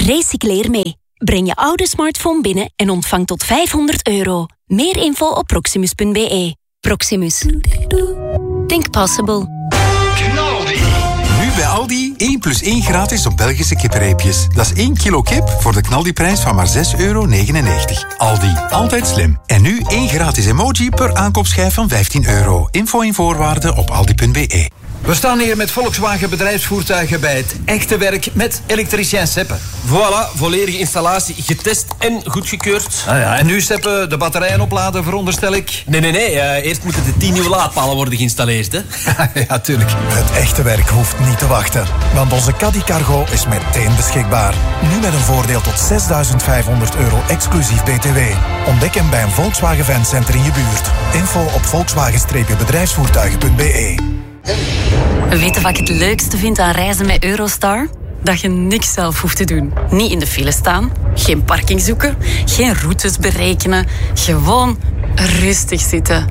Recycleer mee. Breng je oude smartphone binnen en ontvang tot €500. Meer info op proximus.be. Proximus. Think possible. Knaldi. Nu bij Aldi 1 + 1 gratis op Belgische kippenreepjes. Dat is 1 kilo kip voor de Knaldi-prijs van maar €6,99. Aldi, altijd slim. En nu 1 gratis emoji per aankoopschijf van €15. Info en voorwaarden op aldi.be. We staan hier met Volkswagen bedrijfsvoertuigen bij het echte werk met elektricien Seppe. Voilà, volledige installatie getest en goedgekeurd. Ah ja, en nu Seppe, de batterijen opladen veronderstel ik? Nee. Eerst moeten de 10 nieuwe laadpalen worden geïnstalleerd, hè? Ja, tuurlijk. Het echte werk hoeft niet te wachten. Want onze Caddy Cargo is meteen beschikbaar. Nu met een voordeel tot €6.500 exclusief BTW. Ontdek hem bij een Volkswagen Fancenter in je buurt. Info op volkswagen-bedrijfsvoertuigen.be. Weet je wat ik het leukste vind aan reizen met Eurostar? Dat je niks zelf hoeft te doen. Niet in de file staan, geen parking zoeken, geen routes berekenen. Gewoon rustig zitten.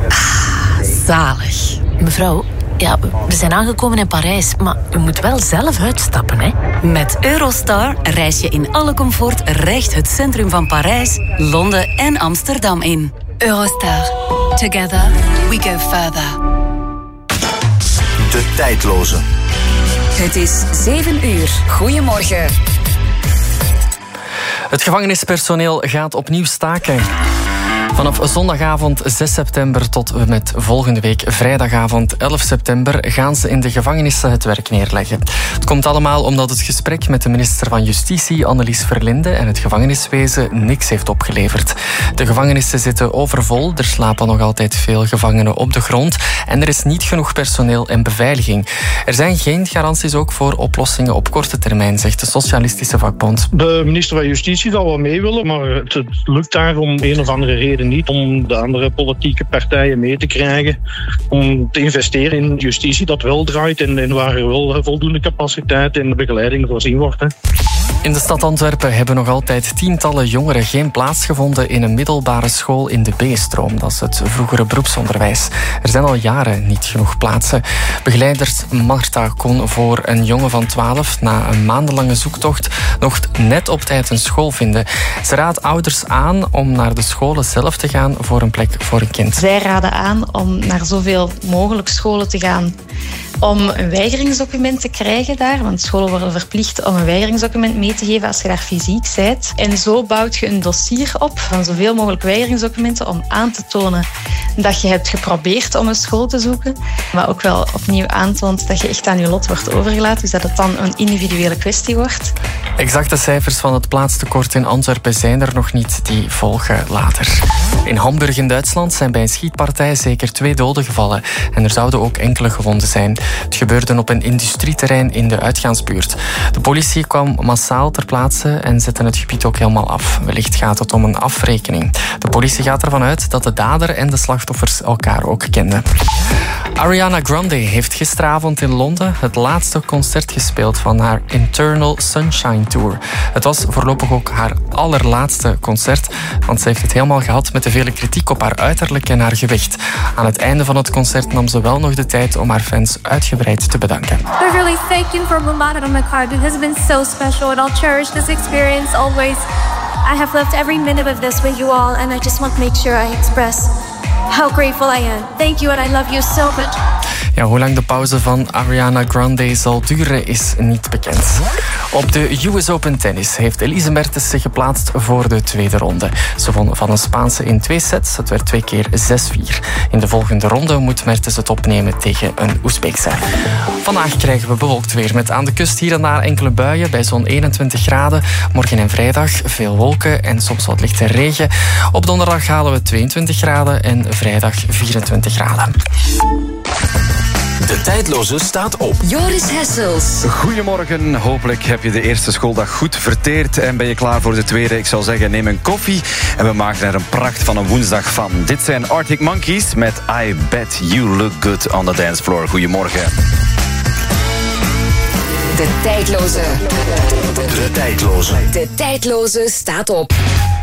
Zalig. Mevrouw, ja, we zijn aangekomen in Parijs, maar u moet wel zelf uitstappen, hè? Met Eurostar reis je in alle comfort recht het centrum van Parijs, Londen en Amsterdam in. Eurostar. Together we go further. De tijdloze. Het is 7:00. Goedemorgen. Het gevangenispersoneel gaat opnieuw staken. Vanaf zondagavond 6 september tot met volgende week vrijdagavond 11 september gaan ze in de gevangenissen het werk neerleggen. Het komt allemaal omdat het gesprek met de minister van Justitie, Annelies Verlinde, en het gevangeniswezen niks heeft opgeleverd. De gevangenissen zitten overvol, er slapen nog altijd veel gevangenen op de grond en er is niet genoeg personeel en beveiliging. Er zijn geen garanties ook voor oplossingen op korte termijn, zegt de Socialistische Vakbond. De minister van Justitie zal wel mee willen, maar het lukt daar om een of andere reden niet om de andere politieke partijen mee te krijgen om te investeren in justitie dat wel draait en waar er wel voldoende capaciteit en begeleiding voorzien wordt. Hè. In de stad Antwerpen hebben nog altijd tientallen jongeren geen plaats gevonden in een middelbare school in de B-stroom. Dat is het vroegere beroepsonderwijs. Er zijn al jaren niet genoeg plaatsen. Begeleiders Marta kon voor een jongen van 12 na een maandenlange zoektocht nog net op tijd een school vinden. Ze raadt ouders aan om naar de scholen zelf te gaan voor een plek voor een kind. Zij raden aan om naar zoveel mogelijk scholen te gaan om een weigeringsdocument te krijgen daar. Want scholen worden verplicht om een weigeringsdocument mee te geven als je daar fysiek bent. En zo bouwt je een dossier op van zoveel mogelijk weigeringsdocumenten om aan te tonen dat je hebt geprobeerd om een school te zoeken. Maar ook wel opnieuw aantoont dat je echt aan je lot wordt overgelaten. Dus dat het dan een individuele kwestie wordt. Exacte cijfers van het plaatstekort in Antwerpen zijn er nog niet, die volgen later. In Hamburg in Duitsland zijn bij een schietpartij zeker 2 doden gevallen. En er zouden ook enkele gewonden zijn. Het gebeurde op een industrieterrein in de uitgaansbuurt. De politie kwam massaal ter plaatse en zette het gebied ook helemaal af. Wellicht gaat het om een afrekening. De politie gaat ervan uit dat de dader en de slachtoffers elkaar ook kenden. Ariana Grande heeft gisteravond in Londen het laatste concert gespeeld van haar Eternal Sunshine Tour. Het was voorlopig ook haar allerlaatste concert, want ze heeft het helemaal gehad met de vele kritiek op haar uiterlijk en haar gewicht. Aan het einde van het concert nam ze wel nog de tijd om haar fans uitgebreid te bedanken. I really thank you from the bottom of my heart. It has been so special and I'll cherish this experience always. I have loved every minute of this with you all and I just want to make sure I express how grateful I am. Thank you and I love you so much. Ja, hoe lang de pauze van Ariana Grande zal duren is niet bekend. Op de US Open Tennis heeft Elise Mertens zich geplaatst voor de tweede ronde. Ze won van een Spaanse in 2 sets. Het werd 2 keer 6-4. In de volgende ronde moet Mertens het opnemen tegen een Oezbeekse. Vandaag krijgen we bewolkt weer met aan de kust hier en daar enkele buien bij zo'n 21 graden. Morgen en vrijdag veel wolken en soms wat lichte regen. Op donderdag halen we 22 graden en vrijdag 24 graden. De tijdloze staat op. Joris Hessels. Goedemorgen. Hopelijk heb je de eerste schooldag goed verteerd en ben je klaar voor de tweede. Ik zou zeggen, neem een koffie en we maken er een pracht van een woensdag van. Dit zijn Arctic Monkeys met I Bet You Look Good on the Dance Floor. Goedemorgen. De tijdloze. De tijdloze. De tijdloze staat op.